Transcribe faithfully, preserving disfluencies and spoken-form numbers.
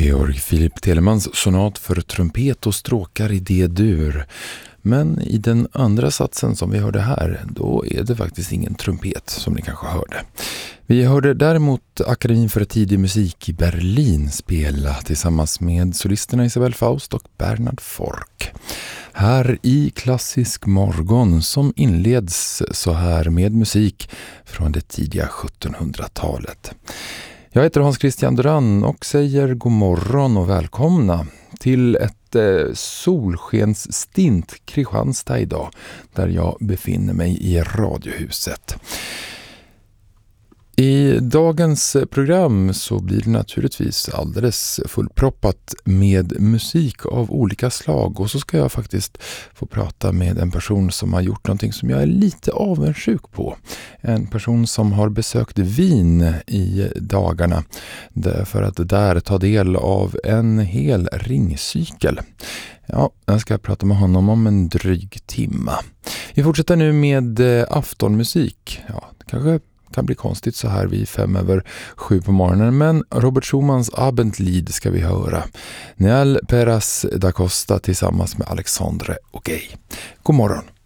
Georg Philipp Telemans sonat för trumpet och stråkar i D-dur. Men i den andra satsen som vi hörde här, då är det faktiskt ingen trumpet som ni kanske hörde. Vi hörde däremot Akademin för tidig musik i Berlin spela tillsammans med solisterna Isabel Faust och Bernhard Fork. Här i Klassisk morgon som inleds så här med musik från det tidiga sjuttonhundratalet. Jag heter Hans Christian Duran och säger god morgon och välkomna till ett eh, solskensstint Kristianstad idag, där jag befinner mig i Radiohuset. I dagens program så blir det naturligtvis alldeles fullproppat med musik av olika slag, och så ska jag faktiskt få prata med en person som har gjort någonting som jag är lite avundsjuk på. En person som har besökt Wien i dagarna för att där ta del av en hel ringcykel. Ja, jag ska prata med honom om en dryg timma. Vi fortsätter nu med aftonmusik. Ja, det kanske kan bli konstigt så här vid fem över sju på morgonen, men Robert Schumans Abendlied ska vi höra. Nel Peras da Costa tillsammans med Alexandre O'Gay. God morgon!